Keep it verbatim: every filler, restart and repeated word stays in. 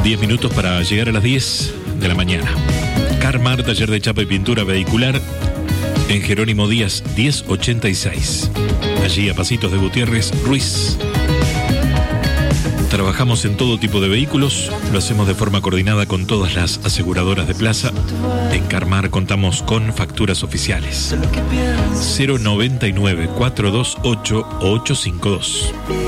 diez minutos para llegar a las diez de la mañana. Carmar, taller de chapa y pintura vehicular en Jerónimo Díaz diez ochenta y seis. Allí a pasitos de Gutiérrez Ruiz. Trabajamos en todo tipo de vehículos, lo hacemos de forma coordinada con todas las aseguradoras de plaza. En Carmar contamos con facturas oficiales. cero noventa y nueve, cuatrocientos veintiocho, ochocientos cincuenta y dos.